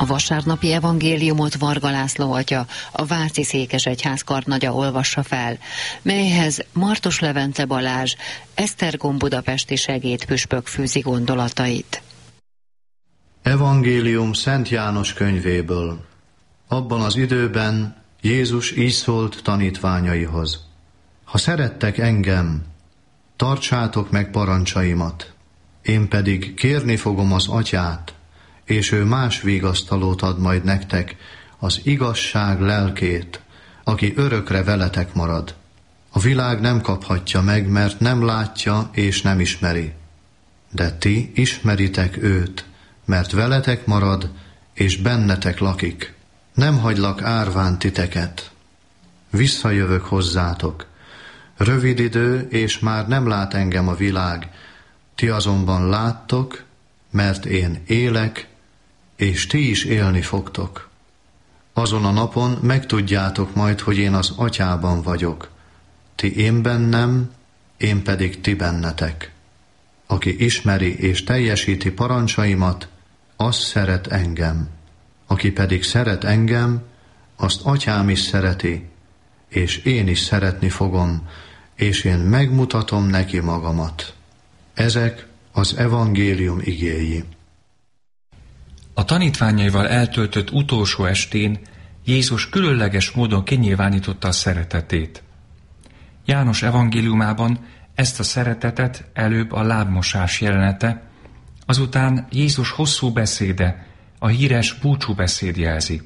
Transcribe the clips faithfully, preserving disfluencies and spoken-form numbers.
A vasárnapi evangéliumot Varga László atya, a Váci Székesegyház karnagya olvassa fel, melyhez Martos Levente Balázs, Esztergom budapesti segédpüspök fűzi gondolatait. Evangélium Szent János könyvéből. Abban az időben Jézus így szólt tanítványaihoz: ha szerettek engem, tartsátok meg parancsaimat, én pedig kérni fogom az Atyát, és ő más vigasztalót ad majd nektek, az igazság lelkét, aki örökre veletek marad. A világ nem kaphatja meg, mert nem látja és nem ismeri. De ti ismeritek őt, mert veletek marad, és bennetek lakik. Nem hagylak árván titeket. Visszajövök hozzátok. Rövid idő, és már nem lát engem a világ, ti azonban láttok, mert én élek, és ti is élni fogtok. Azon a napon megtudjátok majd, hogy én az Atyában vagyok. Ti én bennem, én pedig ti bennetek. Aki ismeri és teljesíti parancsaimat, az szeret engem. Aki pedig szeret engem, azt Atyám is szereti, és én is szeretni fogom, és én megmutatom neki magamat. Ezek az evangélium igéi. A tanítványaival eltöltött utolsó estén Jézus különleges módon kinyilvánította a szeretetét. János evangéliumában ezt a szeretetet előbb a lábmosás jelenete, azután Jézus hosszú beszéde, a híres búcsúbeszéd jelzi.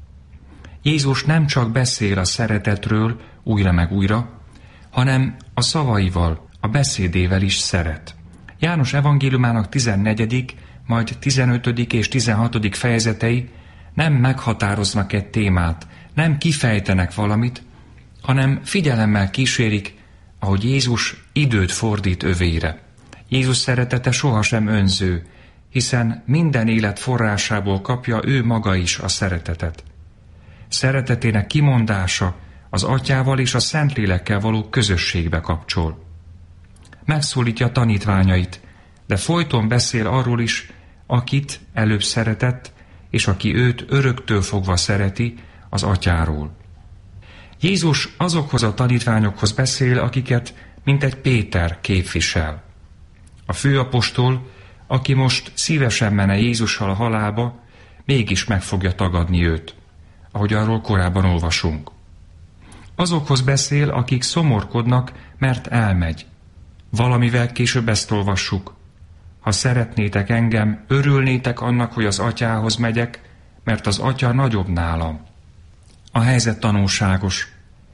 Jézus nem csak beszél a szeretetről újra meg újra, hanem a szavaival, a beszédével is szeret. János evangéliumának tizennegyedik, majd tizenötödik és tizenhatodik fejezetei nem meghatároznak egy témát, nem kifejtenek valamit, hanem figyelemmel kísérik, ahogy Jézus időt fordít övére. Jézus szeretete sohasem önző, hiszen minden élet forrásából kapja ő maga is a szeretetet. Szeretetének kimondása az Atyával és a Szentlélekkel való közösségbe kapcsol. Megszólítja a tanítványait, de folyton beszél arról is, akit előbb szeretett, és aki őt öröktől fogva szereti, az Atyáról. Jézus azokhoz a tanítványokhoz beszél, akiket mintegy Péter képvisel. A főapostol, aki most szívesen menne Jézussal a halálba, mégis meg fogja tagadni őt, ahogy arról korábban olvasunk. Azokhoz beszél, akik szomorkodnak, mert elmegy. Valamivel később ezt olvassuk. Ha szeretnétek engem, örülnétek annak, hogy az Atyához megyek, mert az Atya nagyobb nálam. A helyzet tanulságos.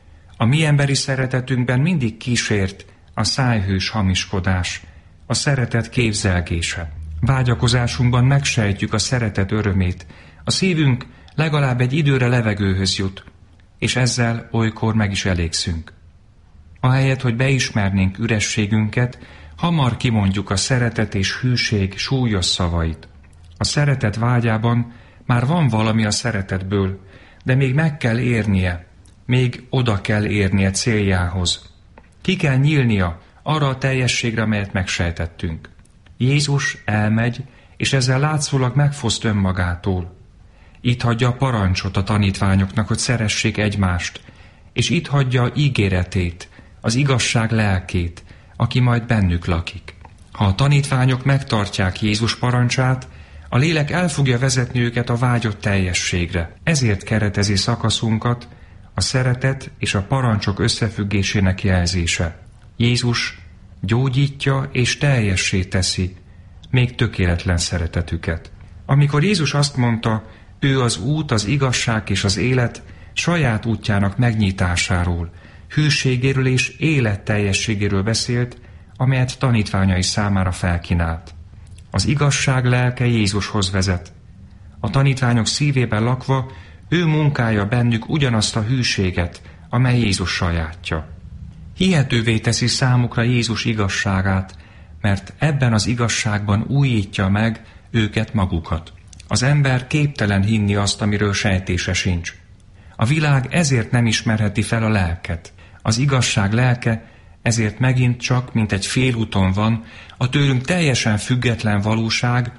A mi emberi szeretetünkben mindig kísért a szájhős hamiskodás, a szeretet képzelgése. Vágyakozásunkban megsejtjük a szeretet örömét. A szívünk legalább egy időre levegőhöz jut, és ezzel olykor meg is elégszünk. Ahelyett, hogy beismernénk ürességünket, hamar kimondjuk a szeretet és hűség súlyos szavait. A szeretet vágyában már van valami a szeretetből, de még meg kell érnie, még oda kell érnie céljához. Ki kell nyílnia arra a teljességre, amelyet megsejtettünk. Jézus elmegy, és ezzel látszólag megfoszt önmagától. Itt hagyja a parancsot a tanítványoknak, hogy szeressék egymást, és itt hagyja ígéretét, az igazság lelkét, aki majd bennük lakik. Ha a tanítványok megtartják Jézus parancsát, a lélek el fogja vezetni őket a vágyott teljességre. Ezért keretezi szakaszunkat a szeretet és a parancsok összefüggésének jelzése. Jézus gyógyítja és teljessé teszi még tökéletlen szeretetüket. Amikor Jézus azt mondta, ő az út, az igazság és az élet, saját útjának megnyitásáról, hűségéről és életteljességéről beszélt, amelyet tanítványai számára felkínált. Az igazság lelke Jézushoz vezet. A tanítványok szívében lakva ő munkálja bennük ugyanazt a hűséget, amely Jézus sajátja. Hihetővé teszi számukra Jézus igazságát, mert ebben az igazságban újítja meg őket magukat. Az ember képtelen hinni azt, amiről sejtése sincs. A világ ezért nem ismerheti fel a lelket. Az igazság lelke ezért megint csak, mint egy félúton van, a tőlünk teljesen független valóság,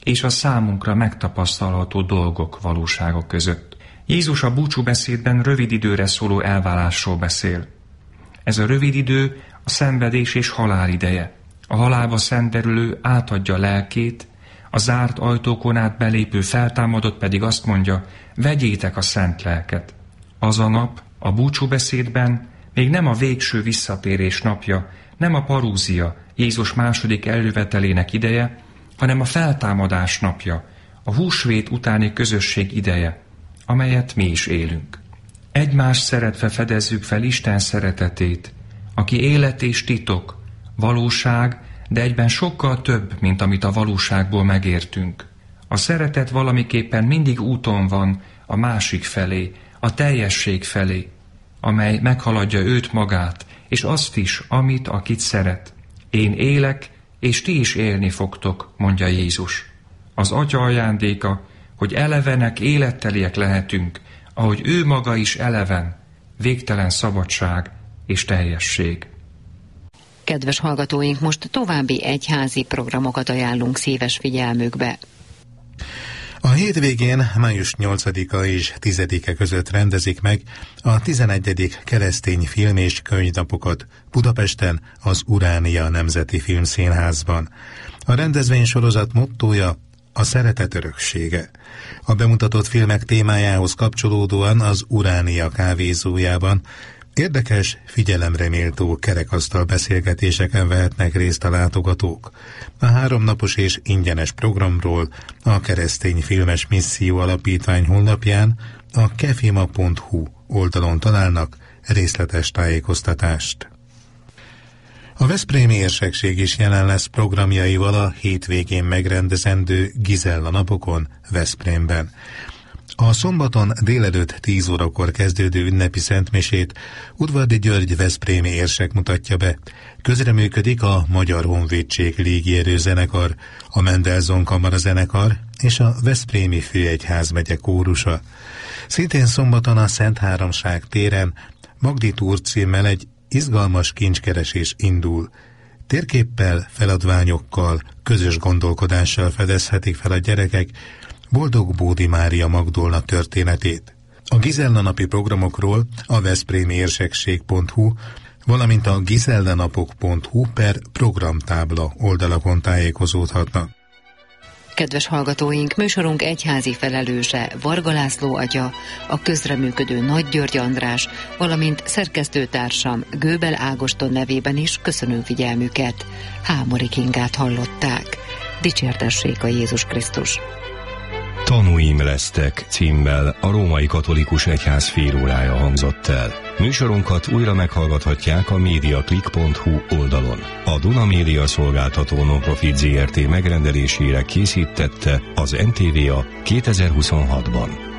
és a számunkra megtapasztalható dolgok valóságok között. Jézus a búcsúbeszédben rövid időre szóló elválásról beszél. Ez a rövid idő a szenvedés és halál ideje. A halálba szenderülő átadja lelkét, a zárt ajtókon át belépő feltámadott pedig azt mondja, vegyétek a szent lelket. Az a nap a búcsúbeszédben még nem a végső visszatérés napja, nem a parúzia, Jézus második elővetelének ideje, hanem a feltámadás napja, a húsvét utáni közösség ideje, amelyet mi is élünk. Egymást szeretve fedezzük fel Isten szeretetét, aki élet és titok, valóság, de egyben sokkal több, mint amit a valóságból megértünk. A szeretet valamiképpen mindig úton van a másik felé, a teljesség felé, amely meghaladja őt magát, és azt is, amit, akit szeret. Én élek, és ti is élni fogtok, mondja Jézus. Az Atya ajándéka, hogy elevenek, életteliek lehetünk, ahogy ő maga is eleven, végtelen szabadság és teljesség. Kedves hallgatóink, most további egyházi programokat ajánlunk szíves figyelmükbe. A hétvégén május nyolcadika és tizedike között rendezik meg a tizenegyedik keresztény film- és könyvnapokat Budapesten, az Uránia Nemzeti Filmszínházban. A rendezvénysorozat mottója a szeretet öröksége. A bemutatott filmek témájához kapcsolódóan az Uránia kávézójában érdekes, figyelemreméltó kerekasztal beszélgetéseken vehetnek részt a látogatók. A háromnapos és ingyenes programról a Keresztény Filmes Misszió Alapítvány honlapján, a kefima pont hu oldalon találnak részletes tájékoztatást. A veszprémi érsekség is jelen lesz programjaival a hétvégén megrendezendő Gizella napokon Veszprémben. A szombaton délelőtt tíz órakor kezdődő ünnepi szentmisét Udvardi György veszprémi érsek mutatja be. Közreműködik a Magyar Honvédség Légierő Zenekar, a Mendelssohn Kamara Zenekar és a Veszprémi Főegyházmegye kórusa. Szintén szombaton a Szent Háromság téren Magdi Túr címmel egy izgalmas kincskeresés indul. Térképpel, feladványokkal, közös gondolkodással fedezhetik fel a gyerekek Boldog Bódi Mária Magdolna történetét. A Gizella napi programokról a veszprémi érsekség pont hu, valamint a gizellanapok pont hu per programtábla oldalakon tájékozódhatnak. Kedves hallgatóink, műsorunk egyházi felelőse Varga László atya, a közreműködő Nagy György András, valamint szerkesztőtársam Gőbel Ágoston nevében is köszönöm figyelmüket. Hámori Kingát hallották. Dicsértessék a Jézus Krisztus! Tanúim lesztek címmel a Római Katolikus Egyház félórája hangzott el. Műsorunkat újra meghallgathatják a mediaclick pont hu oldalon. A Duna Média Szolgáltató Nonprofit Zé Er Té megrendelésére készítette az en té vé á kétezer-huszonhatban.